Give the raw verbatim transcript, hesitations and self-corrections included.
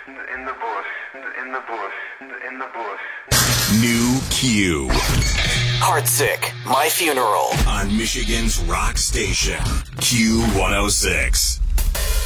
in the bush, in the bush, in the bush. New Q. Heartsick, My Funeral. On Michigan's rock station, Q one oh six.